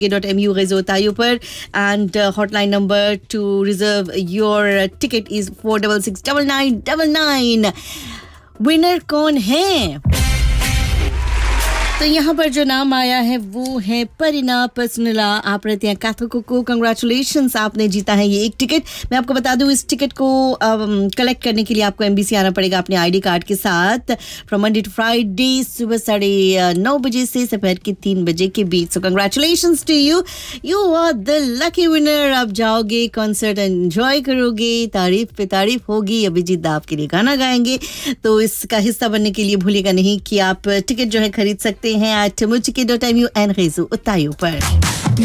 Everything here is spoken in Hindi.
.mu Rezotayu पर and hotline number to reserve your ticket is 4669999. Winner कौन है? तो यहाँ पर जो नाम आया है वो है परिना पर्सनला। आप रहते हैं कैथोको को कंग्रेचुलेशंस, आपने जीता है ये एक टिकट। मैं आपको बता दूं इस टिकट को कलेक्ट करने के लिए आपको एमबीसी आना पड़ेगा अपने आईडी कार्ड के साथ फ्रॉम मंडे टू फ्राइडे सुबह 9:30 बजे से दोपहर के 3 बजे के बीच। सो congratulations to you, you are the lucky winner. आप जाओगे कॉन्सर्ट एंजॉय करोगे, तारीफ पे तारीफ होगी, अभिजीत दा आपके लिए गाना गाएंगे। तो इसका हिस्सा बनने के लिए भूलिएगा नहीं कि आप टिकट जो है खरीद सकते हैं at muchike.mu and Rezotayu पर।